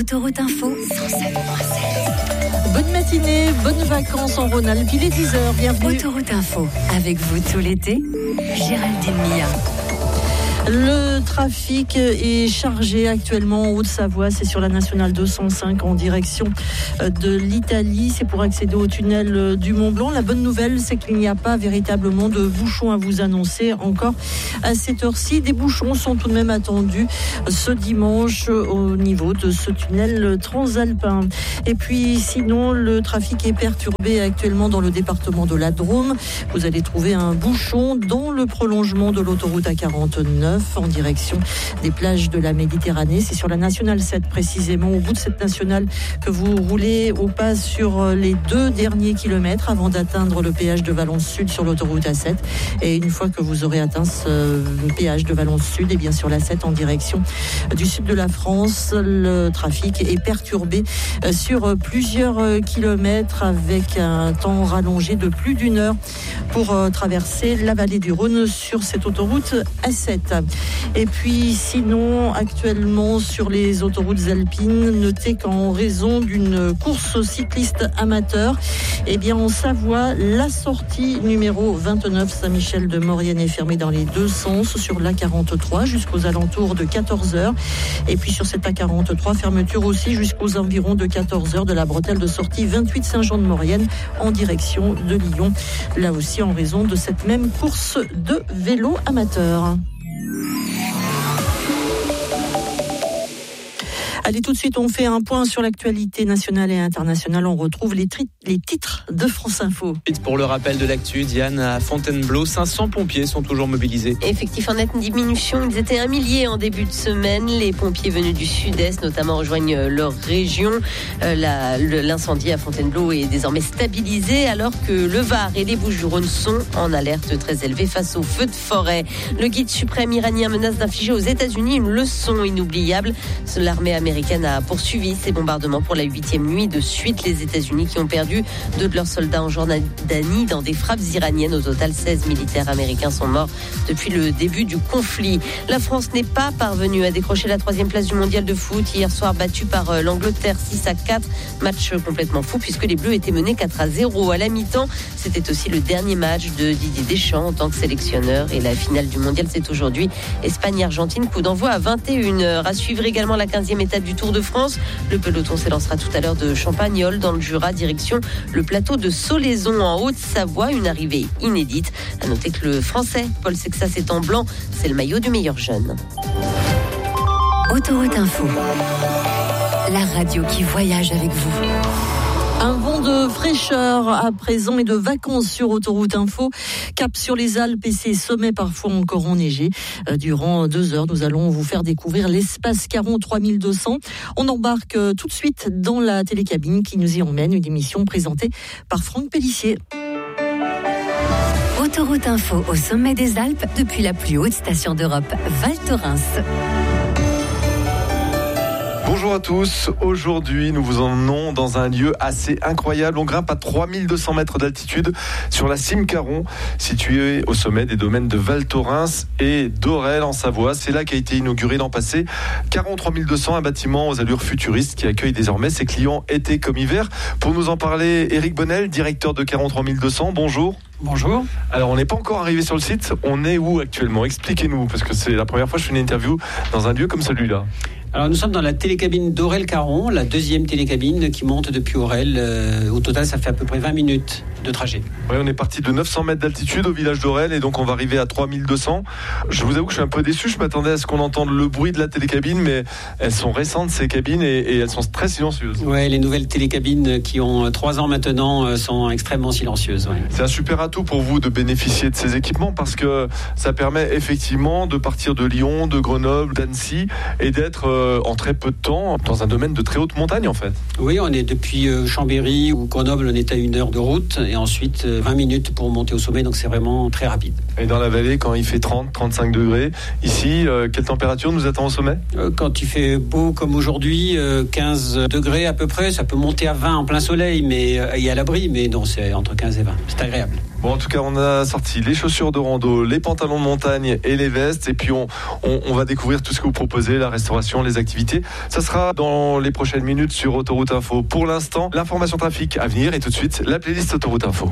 Autoroute Info, 107.7. Bonne matinée, bonnes vacances en Rhône-Alpes, il est 10h, bienvenue. Autoroute Info, avec vous tout l'été, Géraldine Mia. Le trafic est chargé actuellement en Haute-Savoie, c'est sur la nationale 205 en direction de l'Italie, c'est pour accéder au tunnel du Mont-Blanc. La bonne nouvelle, c'est qu'il n'y a pas véritablement de bouchons à vous annoncer encore à cette heure-ci. Des bouchons sont tout de même attendus ce dimanche au niveau de ce tunnel transalpin. Et puis sinon, le trafic est perturbé actuellement dans le département de la Drôme. Vous allez trouver un bouchon dans le prolongement de l'autoroute A49 en direction des plages de la Méditerranée. C'est sur la nationale 7 précisément, au bout de cette nationale, que vous roulez au pas sur les 2 derniers kilomètres avant d'atteindre le péage de Valence Sud sur l'autoroute A7. Et une fois que vous aurez atteint ce péage de Valence Sud, et bien sur la 7 en direction du sud de la France, le trafic est perturbé sur plusieurs kilomètres avec un temps rallongé de plus d'1 heure pour traverser la vallée du Rhône sur cette autoroute A7. Et puis sinon, actuellement sur les autoroutes alpines, notez qu'en raison d'une course cycliste amateur, eh bien en Savoie, la sortie numéro 29 Saint-Michel de Maurienne est fermée dans les deux sens sur l'A43 jusqu'aux alentours de 14h. Et puis sur cette A43, fermeture aussi jusqu'aux environs de 14h de la bretelle de sortie 28 Saint-Jean-de-Maurienne en direction de Lyon. Là aussi en raison de cette même course de vélo amateur. Allez, tout de suite, on fait un point sur l'actualité nationale et internationale. On retrouve les titres de France Info. Pour le rappel de l'actu, Diane, à Fontainebleau, 500 pompiers sont toujours mobilisés. Effectif en nette diminution, ils étaient 1 millier en début de semaine. Les pompiers venus du sud-est, notamment, rejoignent leur région. L'incendie à Fontainebleau est désormais stabilisé, alors que le Var et les Bouches-du-Rhône sont en alerte très élevée face aux feux de forêt. Le guide suprême iranien menace d'infliger aux États-Unis une leçon inoubliable. L'armée américaine a poursuivi ses bombardements pour la 8e nuit de suite. Les États-Unis qui ont perdu 2 de leurs soldats en Jordanie dans des frappes iraniennes. Au total, 16 militaires américains sont morts depuis le début du conflit. La France n'est pas parvenue à décrocher la 3e place du mondial de foot. Hier soir, battue par l'Angleterre 6-4. Match complètement fou puisque les Bleus étaient menés 4-0 à la mi-temps. C'était aussi le dernier match de Didier Deschamps en tant que sélectionneur. Et la finale du mondial, c'est aujourd'hui. Espagne-Argentine, coup d'envoi à 21h. À suivre également la 15e étape du Tour de France. Le peloton s'élancera tout à l'heure de Champagnole dans le Jura, direction le plateau de Solaison en Haute-Savoie. Une arrivée inédite. À noter que le Français Paul Sexas est en blanc. C'est le maillot du meilleur jeune. Autoroute Info, la radio qui voyage avec vous. Un vent de fraîcheur à présent et de vacances sur Autoroute Info. Cap sur les Alpes et ses sommets parfois encore enneigés. Durant 2 heures, nous allons vous faire découvrir l'espace Caron 3200. On embarque tout de suite dans la télécabine qui nous y emmène. Une émission présentée par Franck Pellissier. Autoroute Info au sommet des Alpes depuis la plus haute station d'Europe, Val Thorens. Bonjour à tous, aujourd'hui nous vous emmenons dans un lieu assez incroyable. On grimpe à 3200 mètres d'altitude sur la cime Caron, située au sommet des domaines de Val Thorens et d'Orel en Savoie. C'est là qu'a été inauguré l'an passé Caron 3200, un bâtiment aux allures futuristes qui accueille désormais ses clients été comme hiver. Pour nous en parler, Éric Bonnel, directeur de Caron 3200, bonjour. Bonjour. Alors on n'est pas encore arrivé sur le site, on est où actuellement ? Expliquez-nous, parce que c'est la première fois que je fais une interview dans un lieu comme celui-là. Alors nous sommes dans la télécabine d'Orel-Caron, la 2e télécabine qui monte depuis Orel. Au total, ça fait à peu près 20 minutes de trajet. Oui, on est parti de 900 mètres d'altitude au village d'Orel et donc on va arriver à 3200. Je vous avoue que je suis un peu déçu, je m'attendais à ce qu'on entende le bruit de la télécabine, mais elles sont récentes ces cabines et elles sont très silencieuses. Oui, les nouvelles télécabines qui ont 3 ans maintenant sont extrêmement silencieuses. Ouais. C'est un super atout pour vous de bénéficier de ces équipements parce que ça permet effectivement de partir de Lyon, de Grenoble, d'Annecy et d'être en très peu de temps dans un domaine de très haute montagne en fait. Oui, on est depuis Chambéry ou Grenoble, on est à 1 heure de route et ensuite 20 minutes pour monter au sommet, donc c'est vraiment très rapide. Et dans la vallée, quand il fait 30-35 degrés, ici, quelle température nous attend au sommet ? Quand il fait beau comme aujourd'hui, 15 degrés à peu près, ça peut monter à 20 en plein soleil et à l'abri, mais non, c'est entre 15 et 20, c'est agréable. Bon, en tout cas, on a sorti les chaussures de rando, les pantalons de montagne et les vestes, et puis on va découvrir tout ce que vous proposez, la restauration, les les activités. Ça sera dans les prochaines minutes sur Autoroute Info. Pour l'instant, l'information trafic à venir et tout de suite la playlist Autoroute Info.